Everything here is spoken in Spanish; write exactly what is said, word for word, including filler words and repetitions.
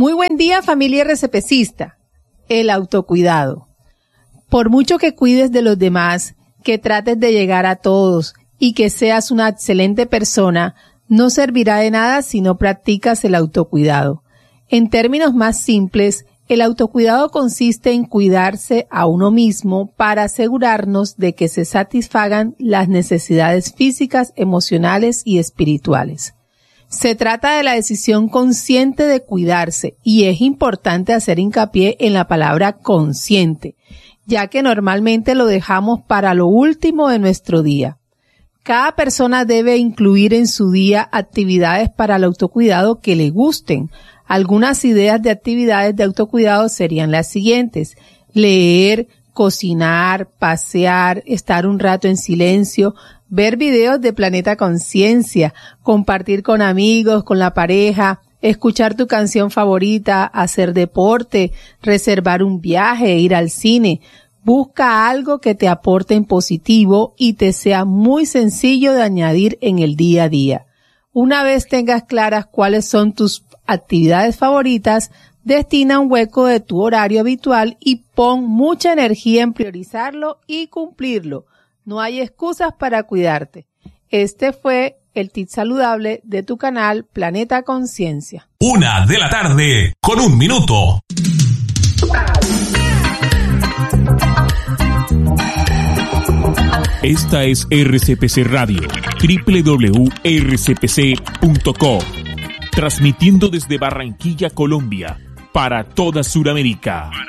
Muy buen día, familia RCPcista. El autocuidado. Por mucho que cuides de los demás, que trates de llegar a todos y que seas una excelente persona, no servirá de nada si no practicas el autocuidado. En términos más simples, el autocuidado consiste en cuidarse a uno mismo para asegurarnos de que se satisfagan las necesidades físicas, emocionales y espirituales. Se trata de la decisión consciente de cuidarse y es importante hacer hincapié en la palabra consciente, ya que normalmente lo dejamos para lo último de nuestro día. Cada persona debe incluir en su día actividades para el autocuidado que le gusten. Algunas ideas de actividades de autocuidado serían las siguientes: leer, cocinar, pasear, estar un rato en silencio, ver videos de Planeta Conciencia, compartir con amigos, con la pareja, escuchar tu canción favorita, hacer deporte, reservar un viaje, ir al cine. Busca algo que te aporte en positivo y te sea muy sencillo de añadir en el día a día. Una vez tengas claras cuáles son tus actividades favoritas, destina un hueco de tu horario habitual y pon mucha energía en priorizarlo y cumplirlo. No hay excusas para cuidarte. Este fue el tip saludable de tu canal Planeta Conciencia. Una de la tarde con un minuto. Esta es R C P C Radio, doble u doble u doble u punto r c p c punto co, transmitiendo desde Barranquilla, Colombia, para toda Sudamérica.